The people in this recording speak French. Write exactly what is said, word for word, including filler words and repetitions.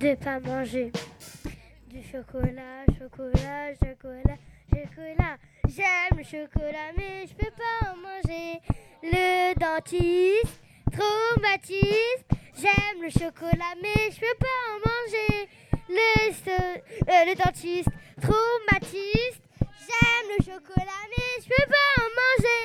de pas manger du chocolat, chocolat, chocolat, chocolat. J'aime le chocolat mais je peux pas en manger. Le dentiste traumatise. J'aime le chocolat mais je peux pas en manger. Le, sto- euh, le dentiste traumatise. J'aime le chocolat mais je peux pas en manger.